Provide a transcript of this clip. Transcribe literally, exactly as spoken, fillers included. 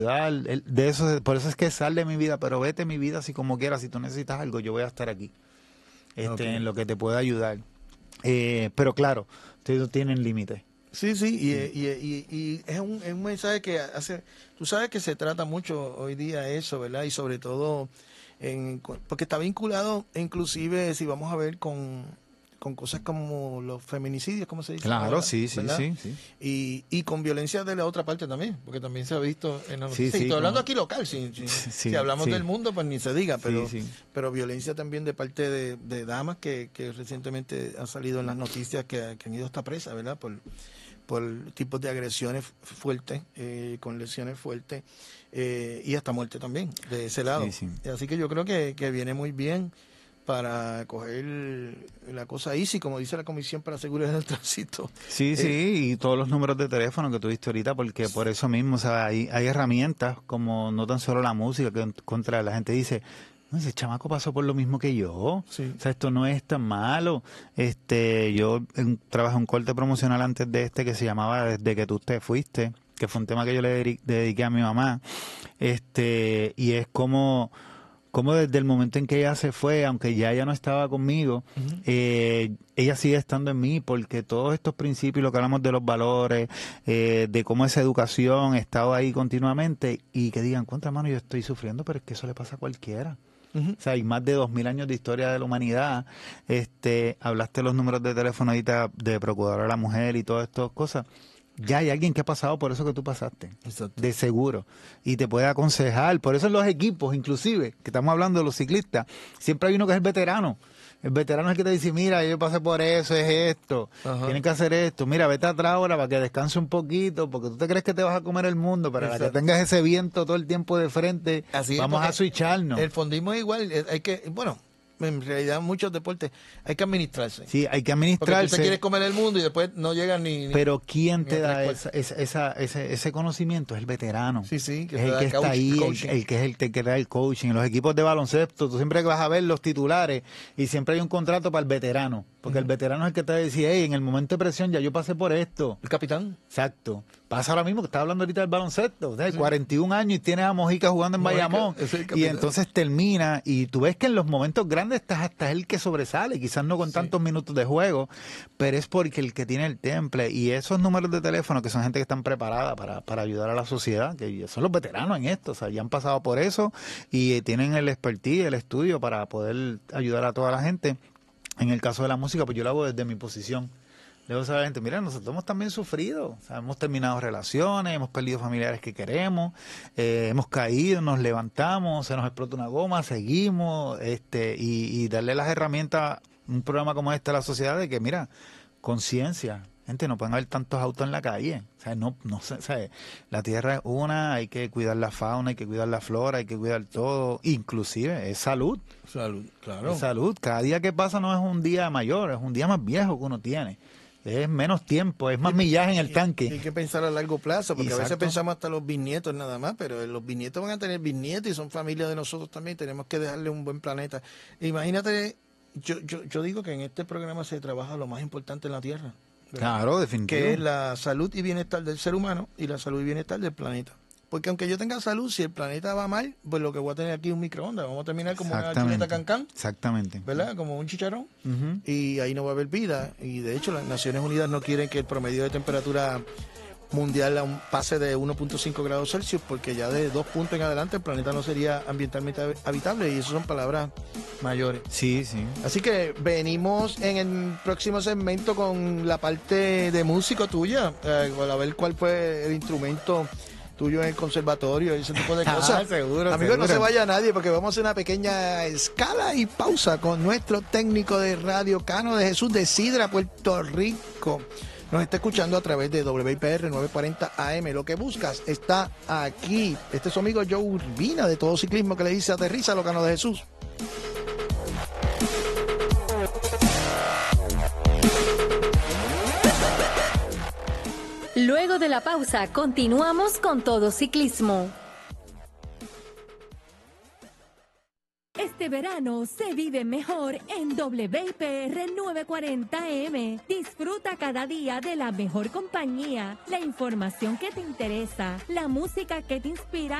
él- de eso, por eso es que sal de mi vida, pero vete mi vida si como quieras, si tú necesitas algo, yo voy a estar aquí, este, Okay. en lo que te pueda ayudar. Eh, pero claro, ustedes tienen límites. Sí, sí, y, y, y, y es, un, es un mensaje que hace, tú sabes que se trata mucho hoy día eso, ¿verdad? Y sobre todo, en, porque está vinculado, inclusive, si vamos a ver con, con cosas como los feminicidios, ¿cómo se dice? Claro, ahora? sí, sí, ¿Verdad? sí, sí. Y, y con violencia de la otra parte también, porque también se ha visto en la Sí, noticia. sí, y estoy hablando como- aquí local, si, si, Sí, si hablamos sí. del mundo, pues ni se diga, pero, Sí, sí. pero violencia también de parte de, de damas que, que recientemente han salido en las noticias que, que han ido hasta presa, ¿verdad? Por, por tipos de agresiones fuertes, eh, con lesiones fuertes, eh, y hasta muerte también, de ese lado. Sí, sí. Así que yo creo que, que viene muy bien para coger la cosa easy, como dice la Comisión para Seguridad del Tránsito. Sí, Eh, sí, y todos los números de teléfono que tuviste ahorita, porque por eso mismo, o sea, hay, hay herramientas como no tan solo la música, que en contra la gente dice, no, ese chamaco pasó por lo mismo que yo, Sí. o sea, esto no es tan malo. Este, yo en- trabajé un corte promocional antes de este que se llamaba Desde que tú te fuiste, que fue un tema que yo le dedi- dediqué a mi mamá, este, y es como como desde el momento en que ella se fue, aunque ya ella no estaba conmigo, Ujú. eh, ella sigue estando en mí, porque todos estos principios, lo que hablamos de los valores, eh, de cómo esa educación ha estado ahí continuamente, y que digan, contra mano, yo estoy sufriendo, pero es que eso le pasa a cualquiera. Ujú. O sea, hay más de dos mil años de historia de la humanidad. Este, hablaste de los números de teléfono ahorita de Procuradora de la Mujer y todas estas cosas. Ya hay alguien que ha pasado por eso que tú pasaste, Exacto. de seguro, y te puede aconsejar. Por eso en los equipos, inclusive, que estamos hablando de los ciclistas, siempre hay uno que es el veterano. El veterano es el que te dice, mira, yo pasé por eso, es esto, Ajá. tienes que hacer esto, mira, vete atrás ahora para que descanse un poquito, porque tú te crees que te vas a comer el mundo, para la que Exacto. tengas ese viento todo el tiempo de frente, Así es, vamos a porque switcharnos. el fondismo es igual, eh, hay que, bueno, en realidad en muchos deportes hay que administrarse. Sí, hay que Porque tú te administrarse. quieres comer el mundo y después no llegas ni... ni- Pero ¿quién ni te a da tres esa, esa, esa- ese, ese conocimiento? Es el veterano. Sí, sí, que Es te el da que coach- está ahí, el, coaching. el que es el que, que da el coaching. En los equipos de baloncesto, tú siempre vas a ver los titulares y siempre hay un contrato para el veterano. Porque el veterano es el que te decía, hey, en el momento de presión ya yo pasé por esto. El capitán. Exacto. Pasa ahora mismo que estaba hablando ahorita del baloncesto. O sea, cuarenta y un años y tienes a Mojica jugando en Mojica, Bayamón. ese es el Y capitán. entonces termina y tú ves que en los momentos grandes estás hasta el que sobresale. Quizás no con Sí. tantos minutos de juego, pero es porque el que tiene el temple y esos números de teléfono que son gente que están preparada para, para ayudar a la sociedad, que son los veteranos en esto. O sea, ya han pasado por eso y tienen el expertise, el estudio para poder ayudar a toda la gente. En el caso de la música, pues yo lo hago desde mi posición. Le digo a la gente, mira, nosotros hemos también sufrido, o sea, hemos terminado relaciones, hemos perdido familiares que queremos, eh, hemos caído, nos levantamos, se nos explota una goma, seguimos, este, y, y darle las herramientas, un programa como este a la sociedad de que, mira, conciencia, gente, no pueden haber tantos autos en la calle, o sea, no, no sé, o sea, la tierra es una, hay que cuidar la fauna, hay que cuidar la flora, hay que cuidar todo, inclusive es salud. Salud, claro. Es salud. Cada día que pasa no es un día mayor, es un día más viejo que uno tiene. Es menos tiempo, es más millaje en el Y hay tanque. que pensar a largo plazo, porque a veces Exacto. pensamos hasta los bisnietos nada más, pero los bisnietos van a tener bisnietos y son familia de nosotros también, tenemos que dejarle un buen planeta. Imagínate, yo, yo, yo digo que en este programa se trabaja lo más importante en la Tierra, ¿verdad? Claro, definitivo. Que es la salud y bienestar del ser humano y la salud y bienestar del planeta. Porque aunque yo tenga salud, si el planeta va mal, pues lo que voy a tener aquí es un microondas, vamos a terminar como una Exactamente. chuleta cancán, Exactamente. ¿verdad? Como un chicharrón. Ujú. Y ahí no va a haber vida. Y de hecho las Naciones Unidas no quieren que el promedio de temperatura mundial a un pase de uno punto cinco grados Celsius, porque ya de dos puntos en adelante el planeta no sería ambientalmente habitable, y eso son palabras mayores. Sí, sí. Así que venimos en el próximo segmento con la parte de músico tuya, eh, a ver cuál fue el instrumento tuyo en el conservatorio y ese tipo de Ah, cosas. seguro, Amigos, no seguro. se vaya nadie porque vamos a hacer una pequeña escala y pausa con nuestro técnico de radio, Cano de Jesús de Sidra, Puerto Rico. Nos está escuchando a través de W I P R novecientos cuarenta A M. Lo que buscas está aquí. Este es su amigo Joe Urbina de Todo Ciclismo, que le dice aterriza lo Cano de Jesús. Luego de la pausa, continuamos con Todo Ciclismo. Este Este verano se vive mejor en W I P R novecientos cuarenta M. Disfruta cada día de la mejor compañía, la información que te interesa, la música que te inspira